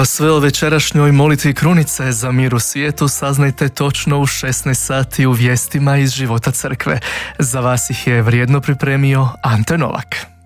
A sve o večerašnjoj molitvi krunice za mir u svijetu saznajte točno u 16 sati u vijestima iz života crkve. Za vas ih je vrijedno pripremio Ante Novak.